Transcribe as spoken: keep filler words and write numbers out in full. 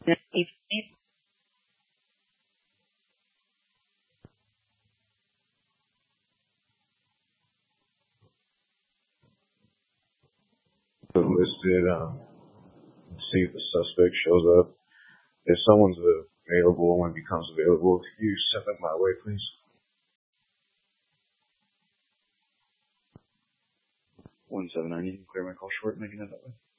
Listed, um, see if the suspect shows up. If someone's available when it becomes available, could you send them my way, please? one seven nine, you can clear my call short, making it that way.